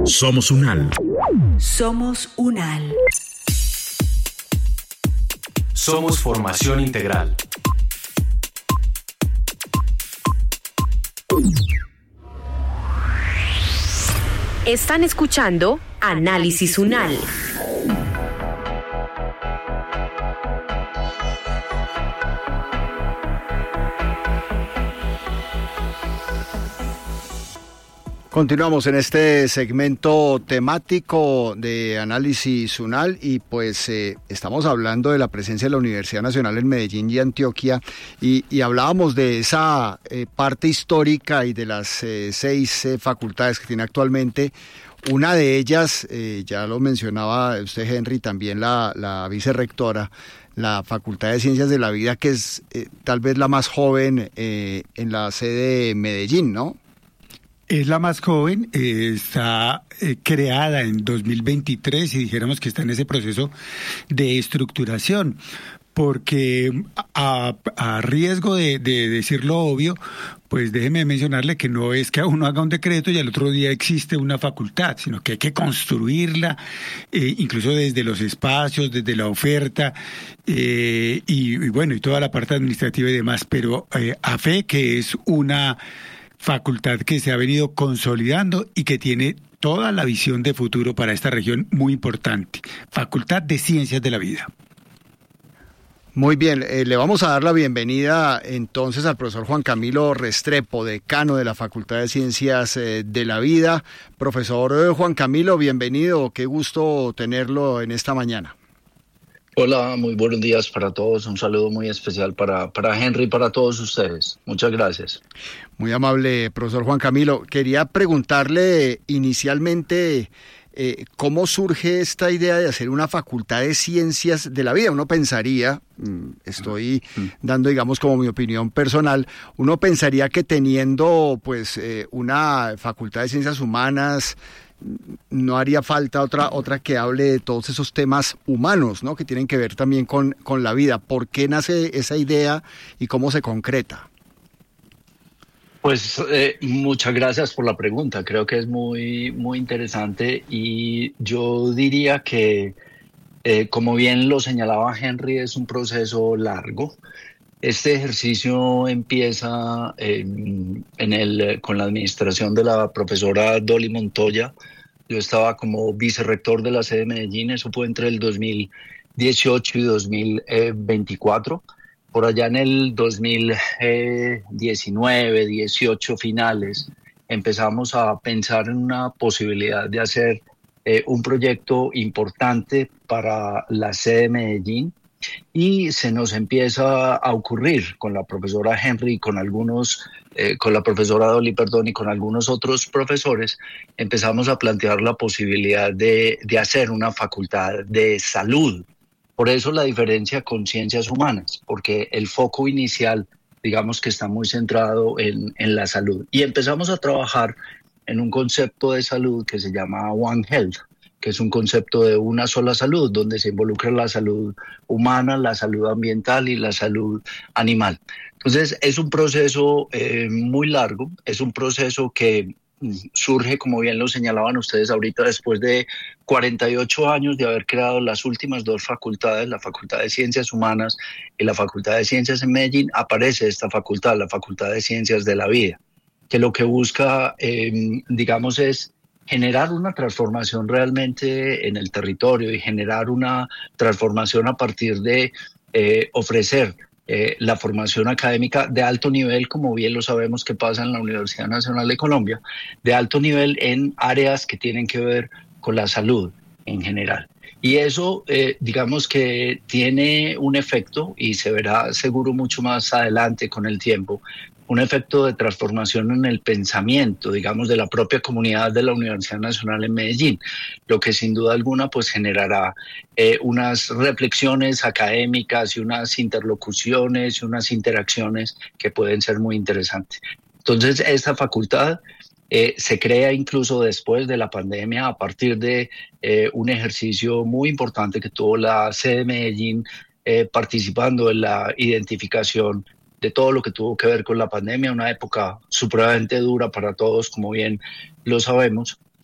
Somos UNAL. Somos UNAL. Somos formación integral. Están escuchando Análisis UNAL. Continuamos en este segmento temático de Análisis UNAL y pues estamos hablando de la presencia de la Universidad Nacional en Medellín y Antioquia y hablábamos de esa parte histórica y de las 6 facultades que tiene actualmente. Una de ellas, ya lo mencionaba usted, Henry, también la vicerrectora, la Facultad de Ciencias de la Vida, que es tal vez la más joven en la sede de Medellín, ¿no? Es la más joven, está creada en 2023 y dijéramos que está en ese proceso de estructuración, porque a riesgo de decir lo obvio, pues déjeme mencionarle que no es que uno haga un decreto y al otro día existe una facultad, sino que hay que construirla, incluso desde los espacios, desde la oferta, y bueno, y toda la parte administrativa y demás, pero a fe que es una facultad que se ha venido consolidando y que tiene toda la visión de futuro para esta región muy importante. Facultad de Ciencias de la Vida. Muy bien, le vamos a dar la bienvenida entonces al profesor Juan Camilo Restrepo, decano de la Facultad de Ciencias de la Vida. Profesor Juan Camilo, bienvenido, qué gusto tenerlo en esta mañana. Hola, muy buenos días para todos. Un saludo muy especial para Henry y para todos ustedes. Muchas gracias. Muy amable, profesor Juan Camilo. Quería preguntarle inicialmente cómo surge esta idea de hacer una facultad de ciencias de la vida. Uno pensaría, estoy dando digamos como mi opinión personal, uno pensaría que teniendo pues una facultad de ciencias humanas, no haría falta otra que hable de todos esos temas humanos, ¿no? Que tienen que ver también con la vida. ¿Por qué nace esa idea y cómo se concreta? Pues muchas gracias por la pregunta. Creo que es muy, muy interesante y yo diría que, como bien lo señalaba Henry, es un proceso largo. Este ejercicio empieza con la administración de la profesora Dolly Montoya. Yo estaba como vicerrector de la sede de Medellín, eso fue entre el 2018 y 2024. Por allá en el 2019, 18 finales, empezamos a pensar en una posibilidad de hacer un proyecto importante para la sede de Medellín. Y se nos empieza a ocurrir con la profesora Henry, con la profesora Dolly, y con algunos otros profesores, empezamos a plantear la posibilidad de hacer una facultad de salud. Por eso la diferencia con ciencias humanas, porque el foco inicial, digamos que está muy centrado en la salud. Y empezamos a trabajar en un concepto de salud que se llama One Health, que es un concepto de una sola salud, donde se involucra la salud humana, la salud ambiental y la salud animal. Entonces, es un proceso muy largo, es un proceso que surge, como bien lo señalaban ustedes ahorita, después de 48 años de haber creado las últimas 2 facultades, la Facultad de Ciencias Humanas y la Facultad de Ciencias en Medellín. Aparece esta facultad, la Facultad de Ciencias de la Vida, que lo que busca, digamos, es generar una transformación realmente en el territorio y generar una transformación a partir de ofrecer la formación académica de alto nivel, como bien lo sabemos que pasa en la Universidad Nacional de Colombia, de alto nivel en áreas que tienen que ver con la salud en general. Y eso, digamos que tiene un efecto, y se verá seguro mucho más adelante con el tiempo, un efecto de transformación en el pensamiento, digamos, de la propia comunidad de la Universidad Nacional en Medellín, lo que sin duda alguna pues generará unas reflexiones académicas y unas interlocuciones y unas interacciones que pueden ser muy interesantes. Entonces, esta facultad se crea incluso después de la pandemia a partir de un ejercicio muy importante que tuvo la sede de Medellín participando en la identificación de todo lo que tuvo que ver con la pandemia, una época supremamente dura para todos, como bien lo sabemos,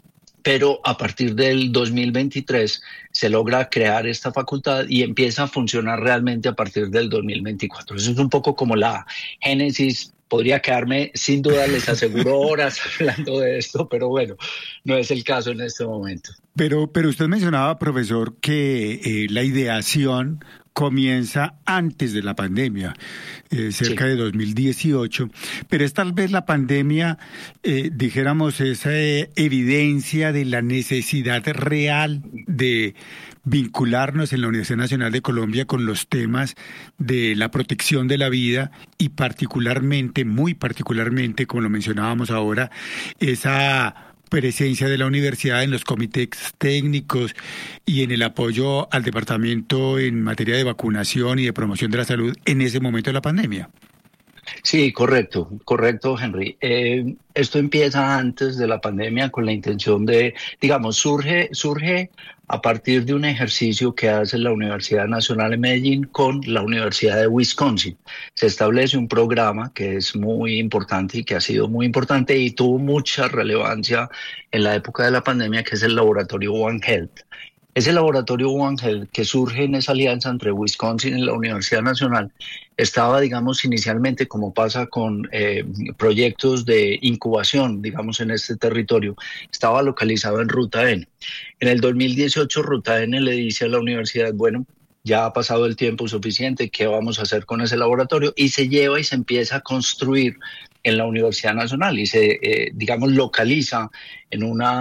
pero a partir del 2023 se logra crear esta facultad y empieza a funcionar realmente a partir del 2024. Eso es un poco como la génesis. Podría quedarme, sin duda, les aseguro, horas hablando de esto, pero bueno, no es el caso en este momento. Pero usted mencionaba, profesor, que la ideación comienza antes de la pandemia, cerca de 2018, pero es tal vez la pandemia, dijéramos, esa evidencia de la necesidad real de vincularnos en la Universidad Nacional de Colombia con los temas de la protección de la vida y particularmente, muy particularmente, como lo mencionábamos ahora, esa presencia de la universidad en los comités técnicos y en el apoyo al departamento en materia de vacunación y de promoción de la salud en ese momento de la pandemia. Sí, correcto, Henry. Esto empieza antes de la pandemia con la intención de, digamos, surge a partir de un ejercicio que hace la Universidad Nacional de Medellín con la Universidad de Wisconsin. Se establece un programa que es muy importante y que ha sido muy importante y tuvo mucha relevancia en la época de la pandemia, que es el laboratorio One Health. Ese laboratorio One Health, que surge en esa alianza entre Wisconsin y la Universidad Nacional, estaba, digamos, inicialmente, como pasa con proyectos de incubación, digamos, en este territorio, estaba localizado en Ruta N. En el 2018, Ruta N le dice a la universidad, bueno, ya ha pasado el tiempo suficiente, ¿qué vamos a hacer con ese laboratorio? Y se lleva y se empieza a construir en la Universidad Nacional y se, digamos, localiza en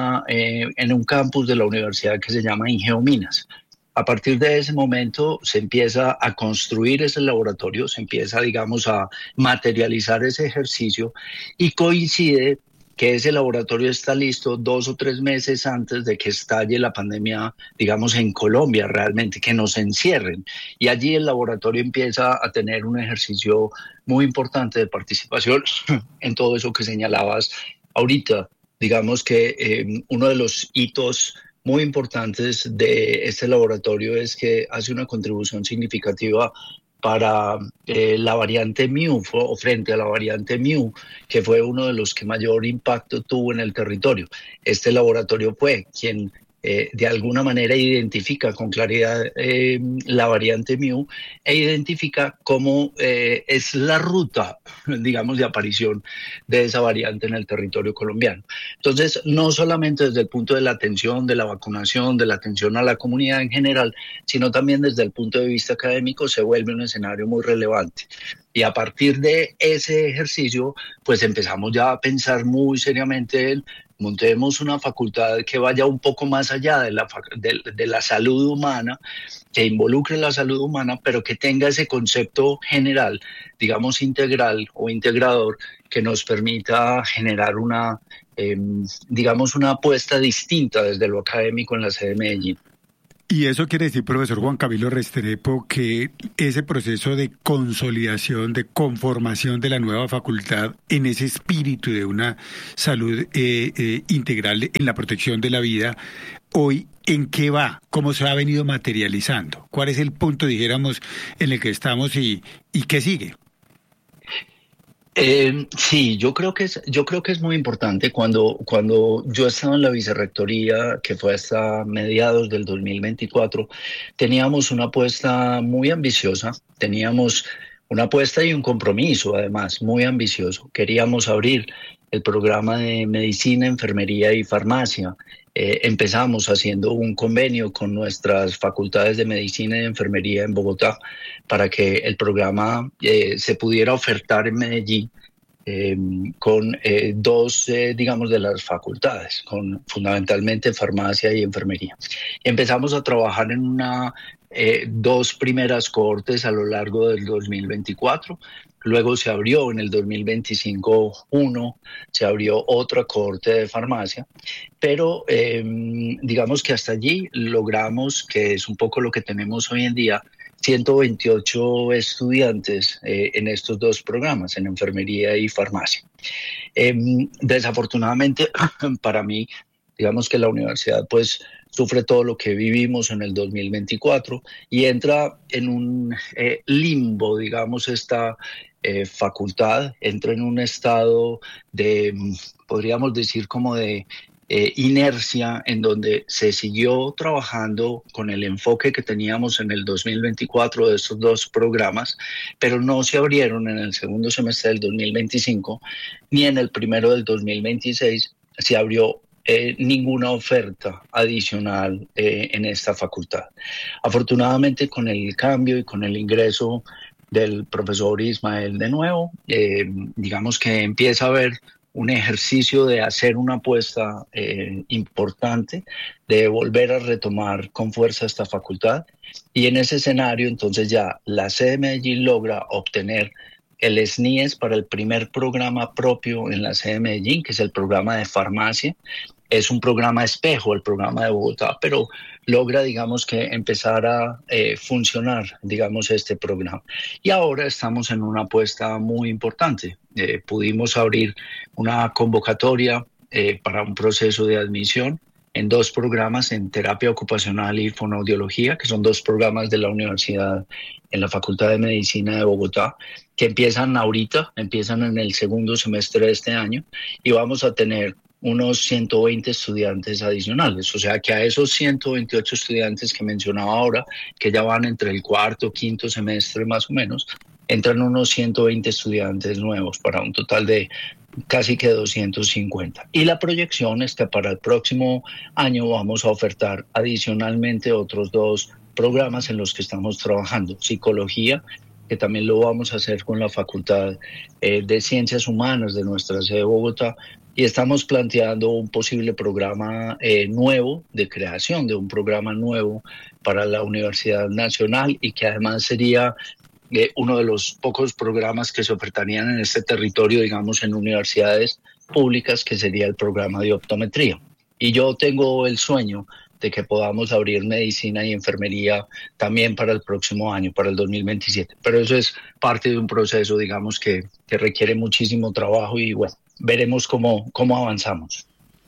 un campus de la universidad que se llama Ingeominas. A partir de ese momento se empieza a construir ese laboratorio, se empieza, digamos, a materializar ese ejercicio y coincide que ese laboratorio está listo 2 o 3 meses antes de que estalle la pandemia, digamos, en Colombia realmente, que nos encierren. Y allí el laboratorio empieza a tener un ejercicio muy importante de participación en todo eso que señalabas ahorita. Digamos que uno de los hitos muy importantes de este laboratorio es que hace una contribución significativa para la variante Mu o frente a la variante Mu, que fue uno de los que mayor impacto tuvo en el territorio. Este laboratorio fue quien de alguna manera identifica con claridad la variante Mu e identifica cómo es la ruta, digamos, de aparición de esa variante en el territorio colombiano. Entonces, no solamente desde el punto de la atención, de la vacunación, de la atención a la comunidad en general, sino también desde el punto de vista académico se vuelve un escenario muy relevante. Y a partir de ese ejercicio, pues empezamos ya a pensar muy seriamente en montemos una facultad que vaya un poco más allá de la salud humana, que involucre la salud humana, pero que tenga ese concepto general, digamos integral o integrador, que nos permita generar digamos una apuesta distinta desde lo académico en la sede de Medellín. Y eso quiere decir, profesor Juan Camilo Restrepo, que ese proceso de consolidación, de conformación de la nueva facultad en ese espíritu de una salud integral en la protección de la vida, hoy, ¿en qué va? ¿Cómo se ha venido materializando? ¿Cuál es el punto, dijéramos, en el que estamos y qué sigue? Sí, yo creo que es muy importante. Cuando yo estaba en la vicerrectoría, que fue hasta mediados del 2024, teníamos una apuesta muy ambiciosa, teníamos una apuesta y un compromiso, además, muy ambicioso. Queríamos abrir el programa de medicina, enfermería y farmacia. Empezamos haciendo un convenio con nuestras facultades de medicina y enfermería en Bogotá para que el programa se pudiera ofertar en Medellín con dos, digamos, de las facultades, con fundamentalmente farmacia y enfermería. Empezamos a trabajar en dos primeras cohortes a lo largo del 2024. Luego se abrió en el 2025 se abrió otra cohorte de farmacia, pero digamos que hasta allí logramos, que es un poco lo que tenemos hoy en día, 128 estudiantes en estos dos programas, en enfermería y farmacia. Desafortunadamente para mí, digamos que la universidad pues sufre todo lo que vivimos en el 2024 y entra en un limbo, digamos, esta facultad entra en un estado de, podríamos decir, como de inercia en donde se siguió trabajando con el enfoque que teníamos en el 2024 de estos dos programas, pero no se abrieron en el segundo semestre del 2025 ni en el primero del 2026 se abrió ninguna oferta adicional en esta facultad. Afortunadamente, con el cambio y con el ingreso del profesor Ismael de nuevo, digamos que empieza a haber un ejercicio de hacer una apuesta importante, de volver a retomar con fuerza esta facultad. Y en ese escenario, entonces ya la sede de Medellín logra obtener el SNIES para el primer programa propio en la sede de Medellín, que es el programa de farmacia. Es un programa espejo, el programa de Bogotá, pero logra, digamos, que empezar a funcionar, digamos, este programa. Y ahora estamos en una apuesta muy importante. Pudimos abrir una convocatoria para un proceso de admisión en dos programas, en terapia ocupacional y fonoaudiología, que son dos programas de la universidad en la Facultad de Medicina de Bogotá, que empiezan ahorita, empiezan en el segundo semestre de este año, y vamos a tener unos 120 estudiantes adicionales, o sea que a esos 128 estudiantes que mencionaba ahora, que ya van entre el cuarto, quinto semestre más o menos, entran unos 120 estudiantes nuevos para un total de casi que 250. Y la proyección es que para el próximo año vamos a ofertar adicionalmente otros dos programas en los que estamos trabajando, psicología, que también lo vamos a hacer con la Facultad de Ciencias Humanas de nuestra sede de Bogotá, y estamos planteando un posible programa nuevo, de creación de un programa nuevo para la Universidad Nacional, y que además sería uno de los pocos programas que se ofertarían en este territorio, digamos, en universidades públicas, que sería el programa de optometría. Y yo tengo el sueño de que podamos abrir medicina y enfermería también para el próximo año, para el 2027. Pero eso es parte de un proceso, digamos, que requiere muchísimo trabajo y, bueno, veremos cómo avanzamos.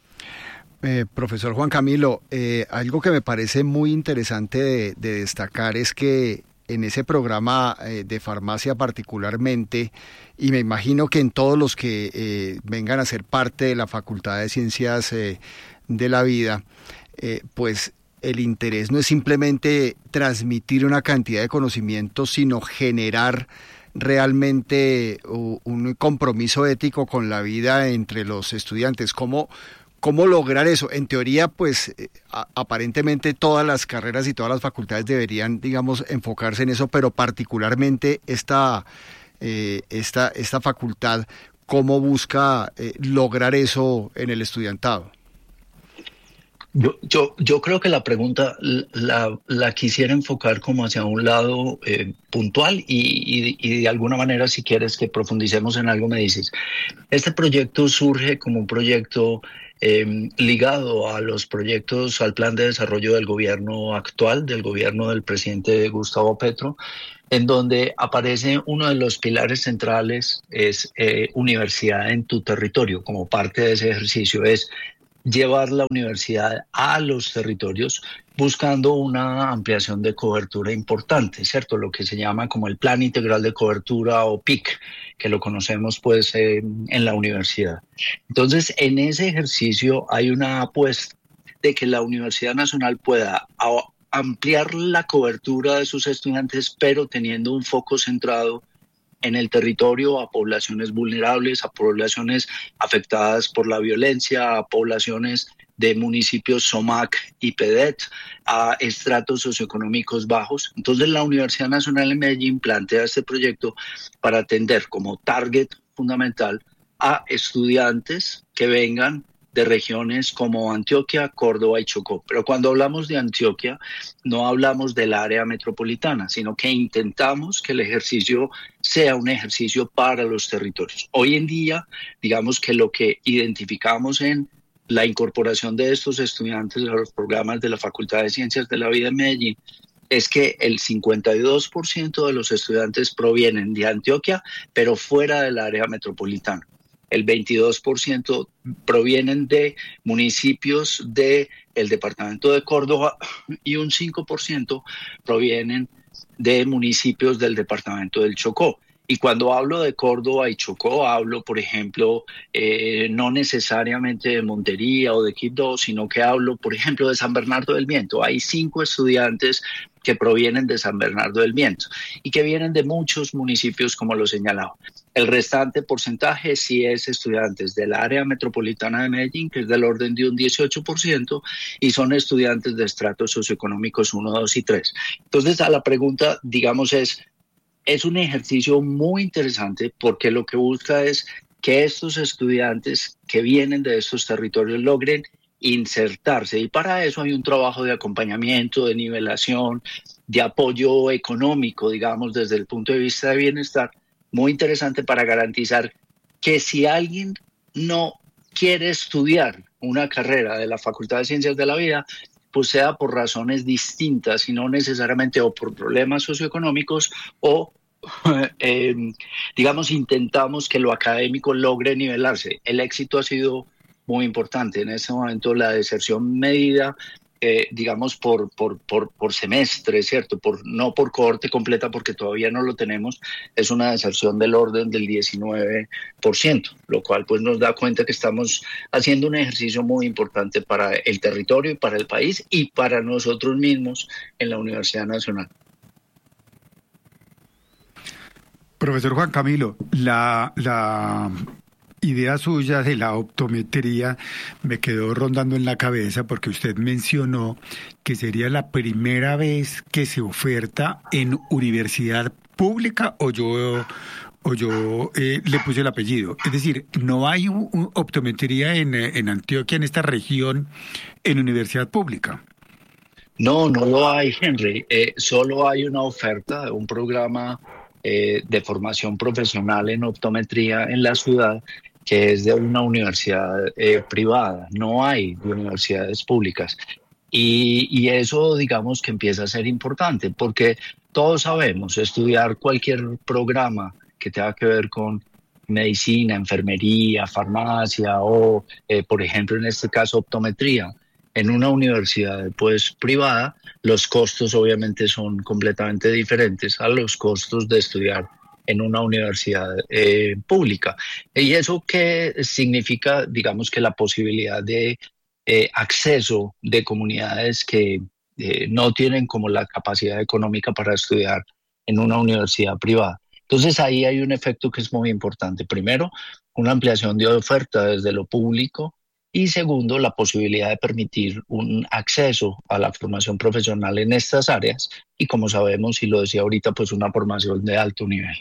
Profesor Juan Camilo, algo que me parece muy interesante de destacar es que en ese programa de farmacia particularmente, y me imagino que en todos los que vengan a ser parte de la Facultad de Ciencias de la Vida, pues el interés no es simplemente transmitir una cantidad de conocimientos, sino generar realmente un compromiso ético con la vida entre los estudiantes. ¿Cómo lograr eso? En teoría, pues aparentemente todas las carreras y todas las facultades deberían, digamos, enfocarse en eso, pero particularmente esta facultad, ¿cómo busca lograr eso en el estudiantado? Yo creo que la pregunta la quisiera enfocar como hacia un lado puntual y de alguna manera, si quieres que profundicemos en algo, me dices. Este proyecto surge como un proyecto ligado a los proyectos, al plan de desarrollo del gobierno actual, del gobierno del presidente Gustavo Petro, en donde aparece uno de los pilares centrales, es universidad en tu territorio. Como parte de ese ejercicio es llevar la universidad a los territorios buscando una ampliación de cobertura importante, ¿cierto? Lo que se llama como el Plan Integral de Cobertura o PIC, que lo conocemos pues en la universidad. Entonces, en ese ejercicio hay una apuesta de que la Universidad Nacional pueda ampliar la cobertura de sus estudiantes, pero teniendo un foco centrado en el territorio a poblaciones vulnerables, a poblaciones afectadas por la violencia, a poblaciones de municipios SOMAC y PEDET, a estratos socioeconómicos bajos. Entonces la Universidad Nacional en Medellín plantea este proyecto para atender como target fundamental a estudiantes que vengan de regiones como Antioquia, Córdoba y Chocó. Pero cuando hablamos de Antioquia, no hablamos del área metropolitana, sino que intentamos que el ejercicio sea un ejercicio para los territorios. Hoy en día, digamos que lo que identificamos en la incorporación de estos estudiantes a los programas de la Facultad de Ciencias de la Vida en Medellín es que el 52% de los estudiantes provienen de Antioquia, pero fuera del área metropolitana. El 22% provienen de municipios del departamento de Córdoba y un 5% provienen de municipios del departamento del Chocó. Y cuando hablo de Córdoba y Chocó, hablo, por ejemplo, no necesariamente de Montería o de Quibdó, sino que hablo, por ejemplo, de San Bernardo del Viento. Hay 5 estudiantes que provienen de San Bernardo del Viento y que vienen de muchos municipios, como lo señalaba. El restante porcentaje sí es estudiantes del área metropolitana de Medellín, que es del orden de un 18%, y son estudiantes de estratos socioeconómicos 1, 2 y 3. Entonces, a la pregunta, digamos, es un ejercicio muy interesante porque lo que busca es que estos estudiantes que vienen de estos territorios logren insertarse, y para eso hay un trabajo de acompañamiento, de nivelación, de apoyo económico, digamos, desde el punto de vista de bienestar, muy interesante para garantizar que si alguien no quiere estudiar una carrera de la Facultad de Ciencias de la Vida, pues sea por razones distintas y no necesariamente o por problemas socioeconómicos o digamos, intentamos que lo académico logre nivelarse. El éxito ha sido muy importante. En este momento la deserción medida, digamos, por semestre, ¿cierto? No por cohorte completa, porque todavía no lo tenemos, es una deserción del orden del 19%, lo cual pues nos da cuenta que estamos haciendo un ejercicio muy importante para el territorio y para el país y para nosotros mismos en la Universidad Nacional. Profesor Juan Camilo, la idea suya de la optometría me quedó rondando en la cabeza porque usted mencionó que sería la primera vez que se oferta en universidad pública o yo le puse el apellido. Es decir, no hay optometría en Antioquia, en esta región, en universidad pública. No lo hay, Henry. Solo hay una oferta de un programa de formación profesional en optometría en la ciudad, que es de una universidad privada. No hay de universidades públicas. Y eso, digamos, que empieza a ser importante, porque todos sabemos, estudiar cualquier programa que tenga que ver con medicina, enfermería, farmacia o, por ejemplo, en este caso, optometría, en una universidad pues privada, los costos obviamente son completamente diferentes a los costos de estudiar en una universidad pública. ¿Y eso qué significa? Digamos que la posibilidad de acceso de comunidades que no tienen como la capacidad económica para estudiar en una universidad privada. Entonces ahí hay un efecto que es muy importante. Primero, una ampliación de oferta desde lo público. Y segundo, la posibilidad de permitir un acceso a la formación profesional en estas áreas y, como sabemos, y lo decía ahorita, pues una formación de alto nivel.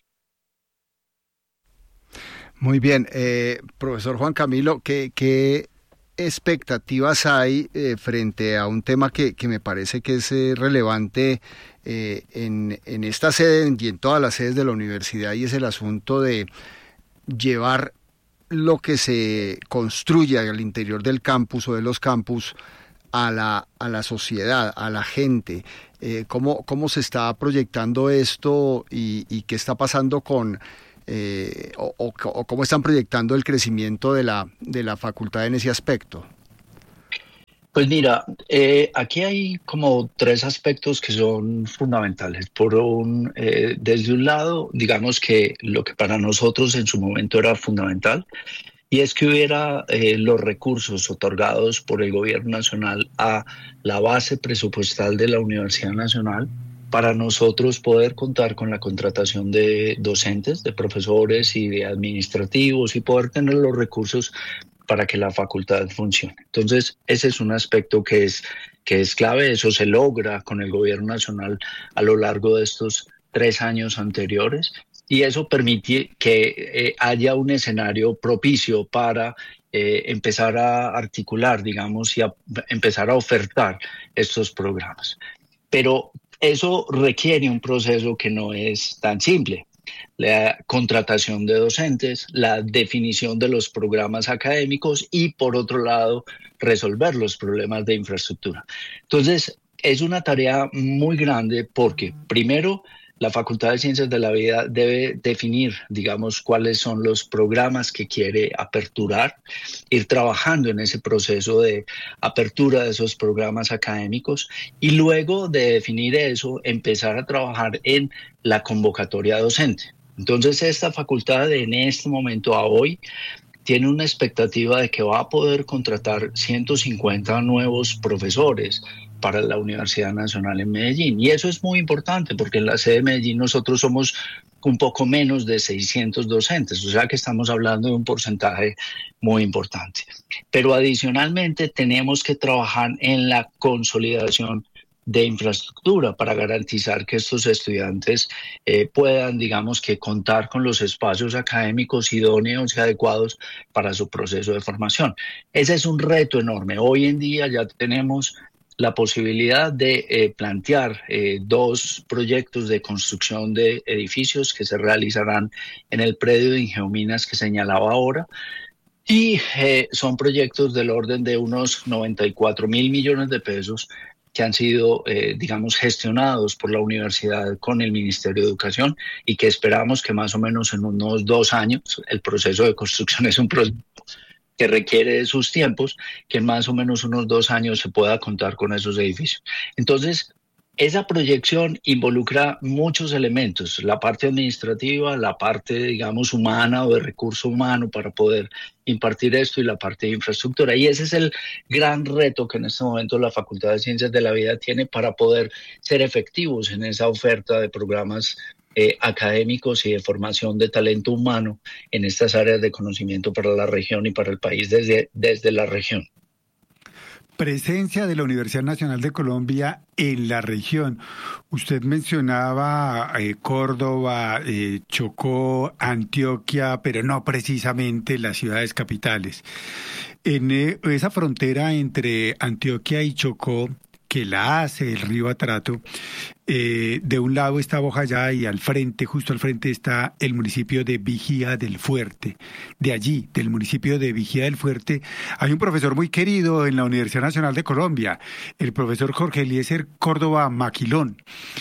Muy bien, profesor Juan Camilo, ¿qué expectativas hay frente a un tema que me parece que es relevante en esta sede y en todas las sedes de la universidad, y es el asunto de llevar lo que se construye al interior del campus o de los campus a la sociedad, a la gente? ¿Cómo se está proyectando esto y qué está pasando con o cómo están proyectando el crecimiento de la facultad en ese aspecto? Pues mira, aquí hay como 3 aspectos que son fundamentales. Desde un lado, digamos que lo que para nosotros en su momento era fundamental, y es que hubiera los recursos otorgados por el Gobierno Nacional a la base presupuestal de la Universidad Nacional para nosotros poder contar con la contratación de docentes, de profesores y de administrativos, y poder tener los recursos para que la facultad funcione. Entonces, ese es un aspecto que es clave. Eso se logra con el Gobierno Nacional a lo largo de estos 3 años anteriores, y eso permite que haya un escenario propicio para empezar a articular, digamos, y empezar a ofertar estos programas. Pero eso requiere un proceso que no es tan simple. La contratación de docentes, la definición de los programas académicos y, por otro lado, resolver los problemas de infraestructura. Entonces, es una tarea muy grande porque, primero, la Facultad de Ciencias de la Vida debe definir, digamos, cuáles son los programas que quiere aperturar, ir trabajando en ese proceso de apertura de esos programas académicos, y luego de definir eso, empezar a trabajar en la convocatoria docente. Entonces, esta facultad en este momento, a hoy, tiene una expectativa de que va a poder contratar 150 nuevos profesores para la Universidad Nacional en Medellín. Y eso es muy importante porque en la sede de Medellín nosotros somos un poco menos de 600 docentes, o sea que estamos hablando de un porcentaje muy importante. Pero adicionalmente tenemos que trabajar en la consolidación de infraestructura para garantizar que estos estudiantes puedan, digamos, que contar con los espacios académicos idóneos y adecuados para su proceso de formación. Ese es un reto enorme. Hoy en día ya tenemos la posibilidad de plantear 2 proyectos de construcción de edificios que se realizarán en el predio de Ingeominas que señalaba ahora. Y son proyectos del orden de unos 94.000 millones de pesos que han sido, digamos, gestionados por la universidad con el Ministerio de Educación y que esperamos que más o menos en unos 2 años, el proceso de construcción es un proceso que requiere de sus tiempos, que en más o menos unos 2 años se pueda contar con esos edificios. Entonces, esa proyección involucra muchos elementos, la parte administrativa, la parte, digamos, humana o de recurso humano para poder impartir esto y la parte de infraestructura. Y ese es el gran reto que en este momento la Facultad de Ciencias de la Vida tiene para poder ser efectivos en esa oferta de programas académicos y de formación de talento humano en estas áreas de conocimiento para la región y para el país desde la región. Presencia de la Universidad Nacional de Colombia en la región. Usted mencionaba Córdoba, Chocó, Antioquia, pero no precisamente las ciudades capitales. En esa frontera entre Antioquia y Chocó, que la hace el río Atrato, de un lado está Bojayá y al frente, justo al frente, está el municipio de Vigía del Fuerte. De allí, del municipio de Vigía del Fuerte, hay un profesor muy querido en la Universidad Nacional de Colombia, el profesor Jorge Eliezer Córdoba Maquilón.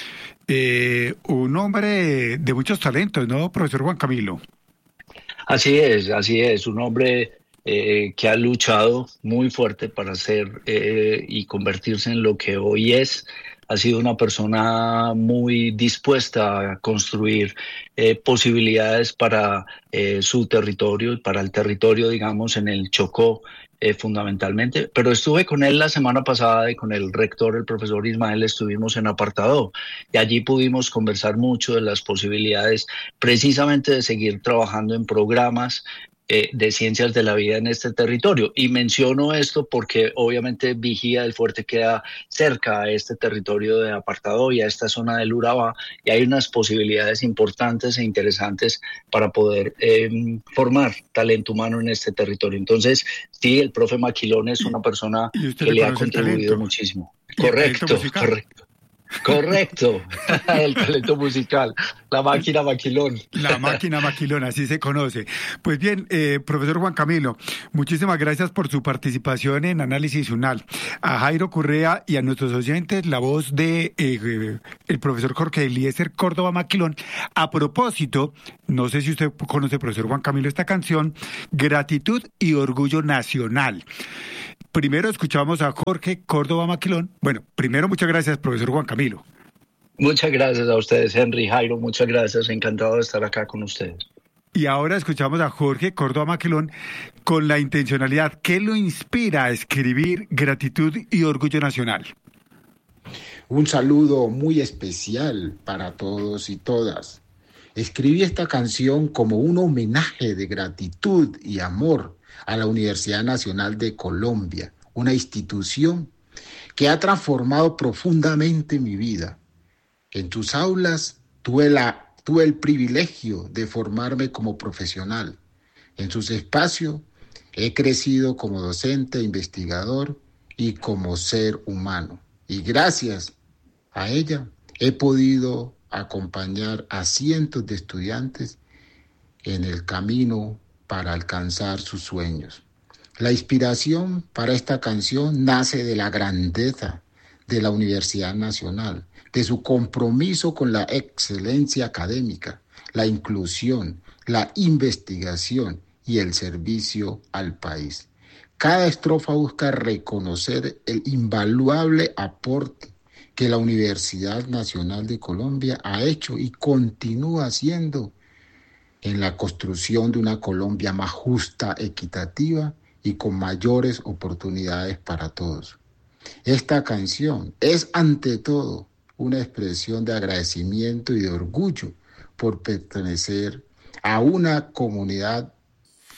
Un hombre de muchos talentos, ¿no, profesor Juan Camilo? Así es, un hombre que ha luchado muy fuerte para ser y convertirse en lo que hoy es. Ha sido una persona muy dispuesta a construir posibilidades para su territorio, para el territorio, digamos, en el Chocó, fundamentalmente. Pero estuve con él la semana pasada y con el rector, el profesor Ismael, estuvimos en Apartadó y allí pudimos conversar mucho de las posibilidades precisamente de seguir trabajando en programas de ciencias de la vida en este territorio. Y menciono esto porque obviamente Vigía del Fuerte queda cerca a este territorio de Apartadó y a esta zona del Urabá, y hay unas posibilidades importantes e interesantes para poder formar talento humano en este territorio. Entonces, sí, el profe Maquilón es una persona que le ha contribuido muchísimo. Correcto. Correcto, el talento musical, la máquina Maquilón. La máquina Maquilón, así se conoce. Pues bien, profesor Juan Camilo, muchísimas gracias por su participación en Análisis UNAL. A Jairo Correa y a nuestros oyentes, la voz de el profesor Jorge Eliezer Córdoba Maquilón. A propósito, no sé si usted conoce, profesor Juan Camilo, esta canción, Gratitud y Orgullo Nacional. Primero escuchamos a Jorge Córdoba Maquilón. Bueno, primero muchas gracias, profesor Juan Camilo. Muchas gracias a ustedes, Henry, Jairo, muchas gracias, encantado de estar acá con ustedes. Y ahora escuchamos a Jorge Córdoba Maquilón con la intencionalidad. ¿Qué lo inspira a escribir Gratitud y Orgullo Nacional? Un saludo muy especial para todos y todas. Escribí esta canción como un homenaje de gratitud y amor a la Universidad Nacional de Colombia, una institución que ha transformado profundamente mi vida. En sus aulas tuve el privilegio de formarme como profesional. En sus espacios he crecido como docente, investigador y como ser humano. Y gracias a ella he podido acompañar a cientos de estudiantes en el camino para alcanzar sus sueños. La inspiración para esta canción nace de la grandeza de la Universidad Nacional, de su compromiso con la excelencia académica, la inclusión, la investigación y el servicio al país. Cada estrofa busca reconocer el invaluable aporte que la Universidad Nacional de Colombia ha hecho y continúa haciendo en la construcción de una Colombia más justa, equitativa y con mayores oportunidades para todos. Esta canción es ante todo una expresión de agradecimiento y de orgullo por pertenecer a una comunidad